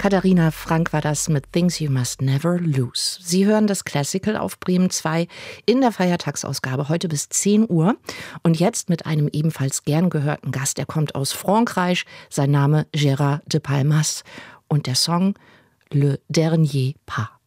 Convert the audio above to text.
Katharina Frank war das mit Things You Must Never Lose. Sie hören das Classical auf Bremen 2 in der Feiertagsausgabe heute bis 10 Uhr. Und jetzt mit einem ebenfalls gern gehörten Gast. Er kommt aus Frankreich. Sein Name Gérard de Palmas. Und der Song Le Dernier Pas.